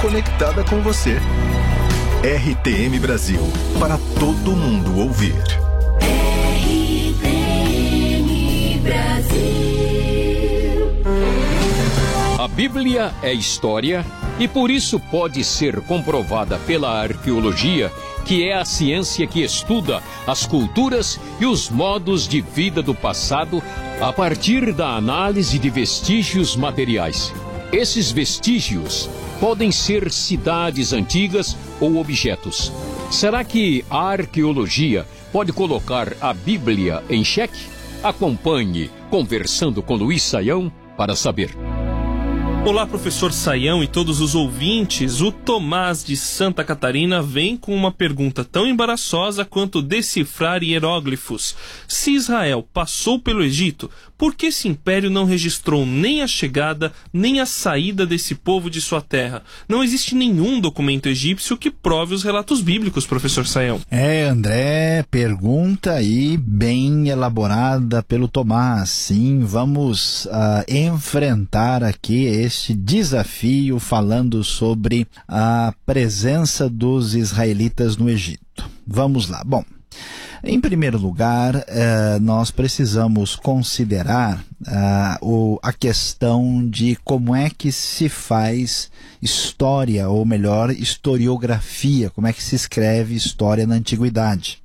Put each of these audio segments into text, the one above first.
conectada com você. RTM Brasil, para todo mundo ouvir. RTM Brasil. A Bíblia é história e por isso pode ser comprovada pela arqueologia, que é a ciência que estuda as culturas e os modos de vida do passado a partir da análise de vestígios materiais. Esses vestígios podem ser cidades antigas ou objetos. Será que a arqueologia pode colocar a Bíblia em xeque? Acompanhe Conversando com Luiz Saião para saber. Olá, professor Saião e todos os ouvintes. O Tomás de Santa Catarina vem com uma pergunta tão embaraçosa quanto decifrar hieróglifos. Se Israel passou pelo Egito, por que esse império não registrou nem a chegada nem a saída desse povo de sua terra? Não existe nenhum documento egípcio que prove os relatos bíblicos, professor Saião. André, pergunta aí bem elaborada pelo Tomás. Sim, vamos enfrentar aqui este desafio falando sobre a presença dos israelitas no Egito. Vamos lá. Bom, em primeiro lugar, nós precisamos considerar a questão de como é que se faz história, ou melhor, historiografia, como é que se escreve história na antiguidade.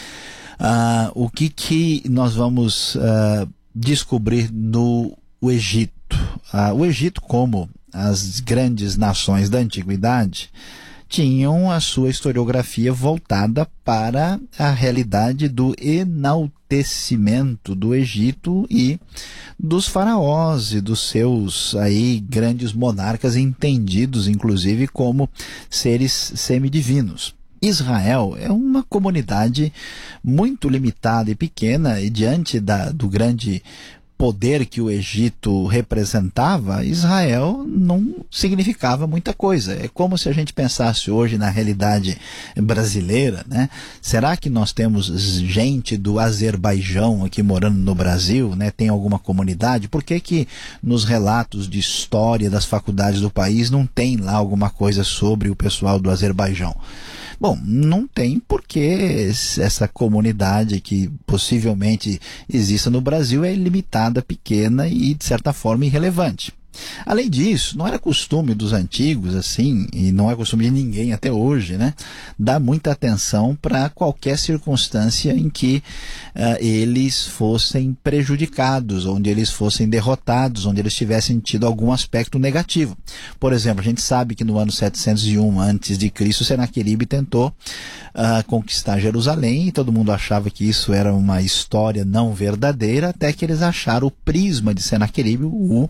O que nós vamos descobrir no Egito? O Egito, como as grandes nações da antiguidade, tinham a sua historiografia voltada para a realidade do enaltecimento do Egito e dos faraós e dos seus aí grandes monarcas, entendidos inclusive como seres semidivinos. Israel é uma comunidade muito limitada e pequena, e diante do grande poder que o Egito representava, Israel não significava muita coisa. É como se a gente pensasse hoje na realidade brasileira, né? Será que nós temos gente do Azerbaijão aqui morando no Brasil, né? Tem alguma comunidade? Por que nos relatos de história das faculdades do país não tem lá alguma coisa sobre o pessoal do Azerbaijão? Bom, não tem, porque essa comunidade que possivelmente exista no Brasil é limitada, pequena e, de certa forma, irrelevante. Além disso, não era costume dos antigos, assim, e não é costume de ninguém até hoje, né, dar muita atenção para qualquer circunstância em que eles fossem prejudicados, onde eles fossem derrotados, onde eles tivessem tido algum aspecto negativo. Por exemplo, a gente sabe que no ano 701 a.C., Senaqueribe tentou conquistar Jerusalém, e todo mundo achava que isso era uma história não verdadeira, até que eles acharam o prisma de Senaqueribe, o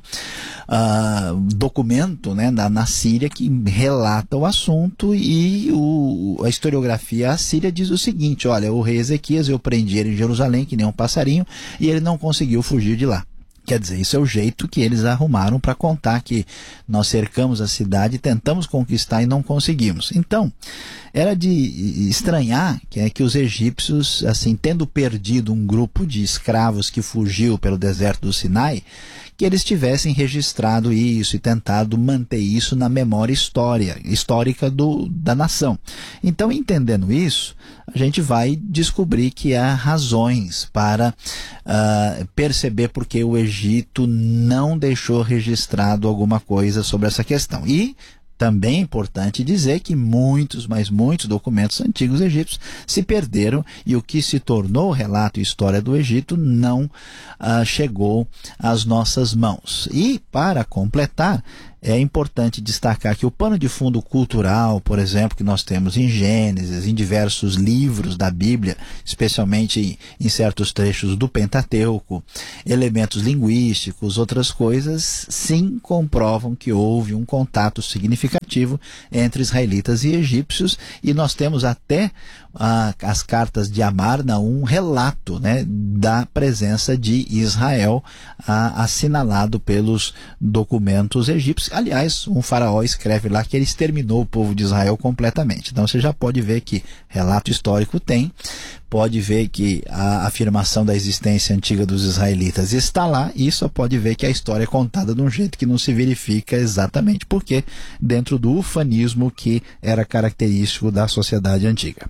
documento, né, na Síria, que relata o assunto, e a historiografia assíria diz o seguinte: olha, o rei Ezequias, eu prendi ele em Jerusalém que nem um passarinho, e ele não conseguiu fugir de lá. Quer dizer, isso é o jeito que eles arrumaram para contar que nós cercamos a cidade, tentamos conquistar e não conseguimos. Então, era de estranhar que os egípcios, assim, tendo perdido um grupo de escravos que fugiu pelo deserto do Sinai, que eles tivessem registrado isso e tentado manter isso na memória histórica da nação. Então, entendendo isso, a gente vai descobrir que há razões para perceber porque o Egito não deixou registrado alguma coisa sobre essa questão. E também é importante dizer que muitos documentos antigos egípcios se perderam, e o que se tornou relato e história do Egito não chegou às nossas mãos. E, para completar, é importante destacar que o pano de fundo cultural, por exemplo, que nós temos em Gênesis, em diversos livros da Bíblia, especialmente em certos trechos do Pentateuco, elementos linguísticos, outras coisas, sim comprovam que houve um contato significativo entre israelitas e egípcios, e nós temos até as cartas de Amarna, um relato, né, da presença de Israel assinalado pelos documentos egípcios, Aliás, um faraó escreve lá que ele exterminou o povo de Israel completamente. Então você já pode ver que relato histórico tem, pode ver que a afirmação da existência antiga dos israelitas está lá, e só pode ver que a história é contada de um jeito que não se verifica exatamente porque dentro do ufanismo que era característico da sociedade antiga.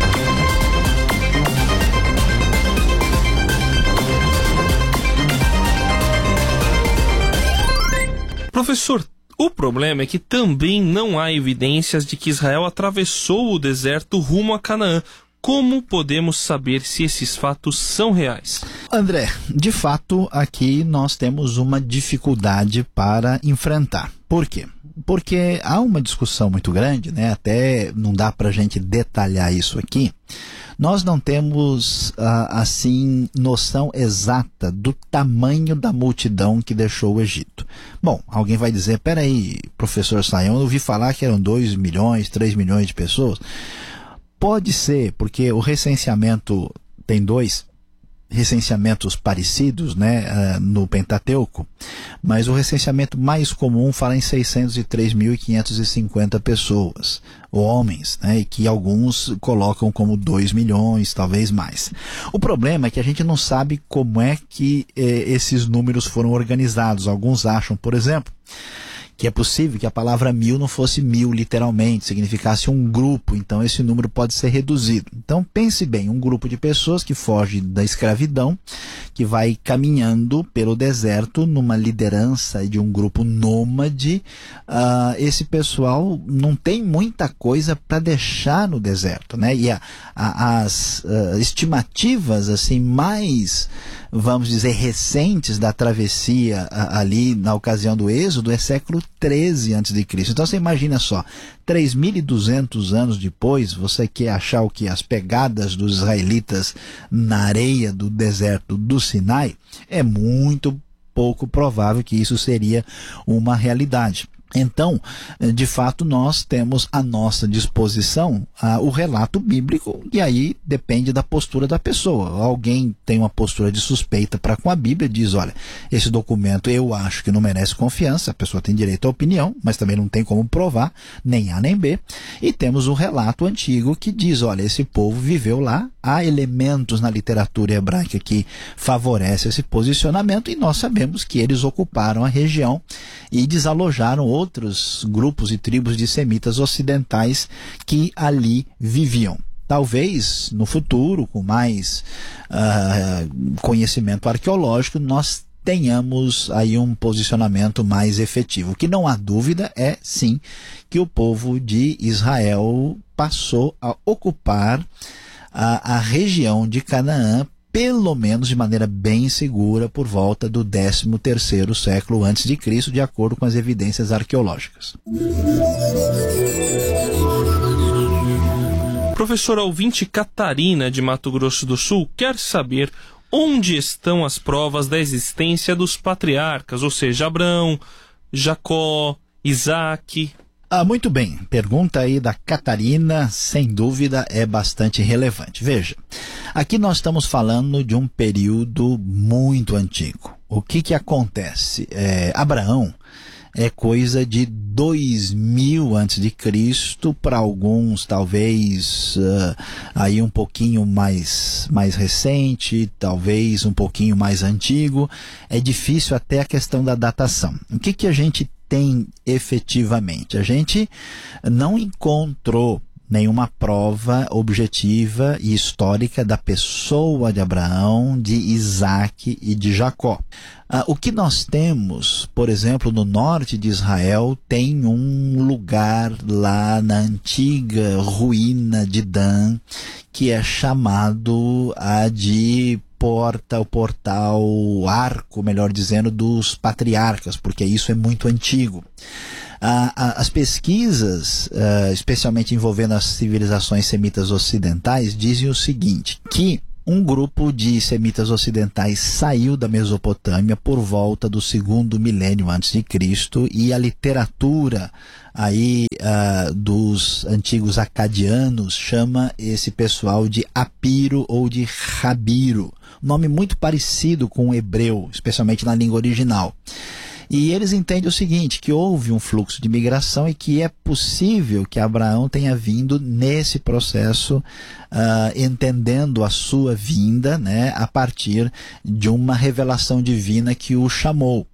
Professor, o problema é que também não há evidências de que Israel atravessou o deserto rumo a Canaã. Como podemos saber se esses fatos são reais? André, de fato, aqui nós temos uma dificuldade para enfrentar. Por quê? Porque há uma discussão muito grande, né? Até não dá para a gente detalhar isso aqui. Nós não temos, assim, noção exata do tamanho da multidão que deixou o Egito. Bom, alguém vai dizer, peraí, professor Sayão, eu ouvi falar que eram 2 milhões, 3 milhões de pessoas. Pode ser, porque o recenseamento tem 2 recenseamentos parecidos, né, no Pentateuco, mas o recenseamento mais comum fala em 603.550 pessoas, homens, né, e que alguns colocam como 2 milhões, talvez mais. O problema é que a gente não sabe como é que esses números foram organizados. Alguns acham, por exemplo, que é possível que a palavra 1000 não fosse 1000 literalmente, significasse um grupo, então esse número pode ser reduzido. Então pense bem, um grupo de pessoas que foge da escravidão, que vai caminhando pelo deserto numa liderança de um grupo nômade, esse pessoal não tem muita coisa para deixar no deserto, né? E as estimativas assim mais, vamos dizer, recentes da travessia ali na ocasião do Êxodo é século 13 a.C. Então você imagina só, 3.200 anos depois, você quer achar o que? As pegadas dos israelitas na areia do deserto do Sinai? É muito pouco provável que isso seria uma realidade. Então, de fato, nós temos à nossa disposição o relato bíblico, e aí depende da postura da pessoa. Alguém tem uma postura de suspeita para com a Bíblia, diz, olha, esse documento eu acho que não merece confiança, a pessoa tem direito à opinião, mas também não tem como provar, nem A nem B. E temos o relato antigo que diz, olha, esse povo viveu lá, há elementos na literatura hebraica que favorecem esse posicionamento, e nós sabemos que eles ocuparam a região e desalojaram outros grupos e tribos de semitas ocidentais que ali viviam. Talvez no futuro, com mais conhecimento arqueológico, nós tenhamos aí um posicionamento mais efetivo. O que não há dúvida é, sim, que o povo de Israel passou a ocupar a região de Canaã, pelo menos de maneira bem segura, por volta do 13º século a.C., de acordo com as evidências arqueológicas. Professora ouvinte Catarina, de Mato Grosso do Sul, quer saber onde estão as provas da existência dos patriarcas, ou seja, Abraão, Jacó, Isaac. Muito bem, pergunta aí da Catarina, sem dúvida é bastante relevante. Veja, aqui nós estamos falando de um período muito antigo. O que acontece? Abraão é coisa de 2000 a.C., para alguns talvez aí um pouquinho mais recente, talvez um pouquinho mais antigo. É difícil até a questão da datação. O que a gente tem efetivamente? A gente não encontrou nenhuma prova objetiva e histórica da pessoa de Abraão, de Isaac e de Jacó. O que nós temos, por exemplo, no norte de Israel, tem um lugar lá na antiga ruína de Dan, que é chamado de o portal, o arco, melhor dizendo, dos patriarcas, porque isso é muito antigo. As pesquisas, especialmente envolvendo as civilizações semitas ocidentais, dizem o seguinte, que um grupo de semitas ocidentais saiu da Mesopotâmia por volta do 2º milênio antes de Cristo, e a literatura aí dos antigos acadianos chama esse pessoal de Apiro ou de Rabiro, nome muito parecido com o hebreu, especialmente na língua original. E eles entendem o seguinte, que houve um fluxo de migração e que é possível que Abraão tenha vindo nesse processo, entendendo a sua vinda, né, a partir de uma revelação divina que o chamou.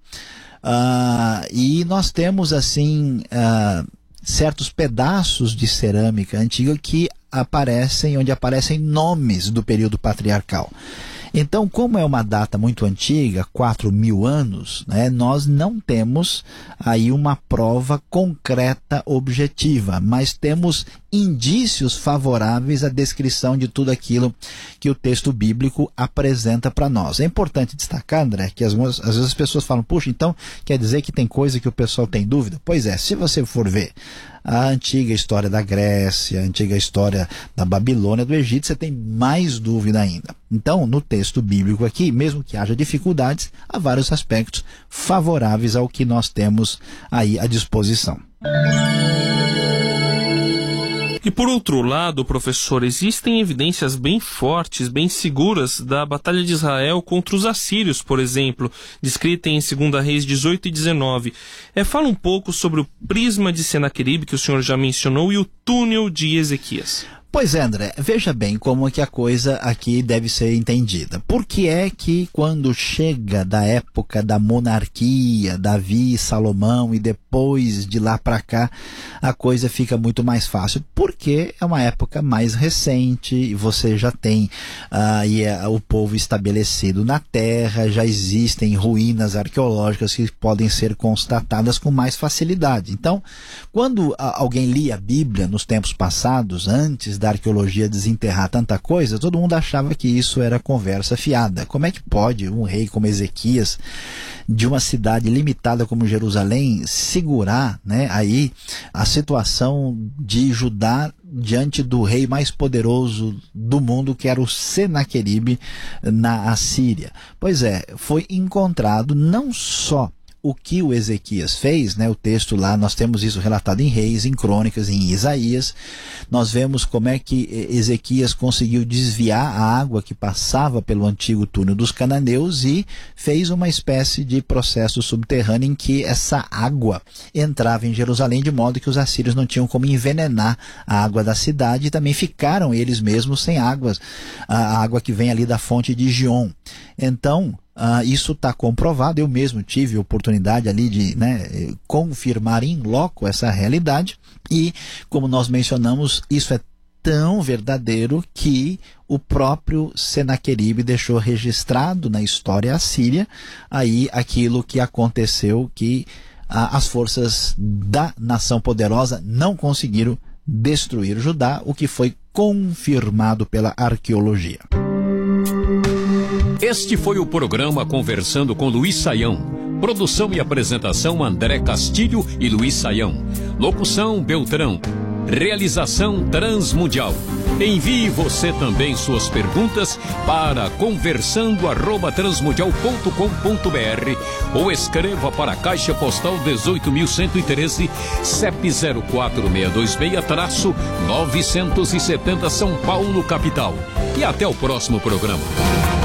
E nós temos assim certos pedaços de cerâmica antiga que onde aparecem nomes do período patriarcal. Então, como é uma data muito antiga, 4.000 anos, né, nós não temos aí uma prova concreta, objetiva, mas temos indícios favoráveis à descrição de tudo aquilo que o texto bíblico apresenta para nós. É importante destacar, André, que às vezes as pessoas falam, puxa, então quer dizer que tem coisa que o pessoal tem dúvida? Pois é, se você for ver a antiga história da Grécia, a antiga história da Babilônia, do Egito, você tem mais dúvida ainda. Então, no texto bíblico aqui, mesmo que haja dificuldades, há vários aspectos favoráveis ao que nós temos aí à disposição. E por outro lado, professor, existem evidências bem fortes, bem seguras da batalha de Israel contra os assírios, por exemplo, descrita em 2 Reis 18 e 19. Fala um pouco sobre o prisma de Senaqueribe, que o senhor já mencionou, e o túnel de Ezequias. Pois é, André, veja bem como é que a coisa aqui deve ser entendida. Por que é que quando chega da época da monarquia, Davi, Salomão, e depois de lá para cá, a coisa fica muito mais fácil? Porque é uma época mais recente, e você já tem o povo estabelecido na terra, já existem ruínas arqueológicas que podem ser constatadas com mais facilidade. Então, quando alguém lia a Bíblia nos tempos passados, antes da arqueologia desenterrar tanta coisa, todo mundo achava que isso era conversa fiada. Como é que pode um rei como Ezequias, de uma cidade limitada como Jerusalém, segurar, né, aí a situação de Judá diante do rei mais poderoso do mundo, que era o Senaqueribe na Assíria? Pois é, foi encontrado não só o que o Ezequias fez, né? O texto lá, nós temos isso relatado em Reis, em Crônicas, em Isaías. Nós vemos como é que Ezequias conseguiu desviar a água que passava pelo antigo túnel dos cananeus e fez uma espécie de processo subterrâneo em que essa água entrava em Jerusalém, de modo que os assírios não tinham como envenenar a água da cidade, e também ficaram eles mesmos sem águas, a água que vem ali da fonte de Gion. Então, isso está comprovado. Eu mesmo tive a oportunidade ali de confirmar em loco essa realidade, e como nós mencionamos, isso é tão verdadeiro que o próprio Senaqueribe deixou registrado na história assíria aí aquilo que aconteceu, que as forças da nação poderosa não conseguiram destruir Judá, o que foi confirmado pela arqueologia. Este foi o programa Conversando com Luiz Saião. Produção e apresentação André Castilho e Luiz Saião. Locução Beltrão. Realização Transmundial. Envie você também suas perguntas para conversando@transmundial.com.br ou escreva para a Caixa Postal 18.113, CEP 04626-970 São Paulo, capital. E até o próximo programa.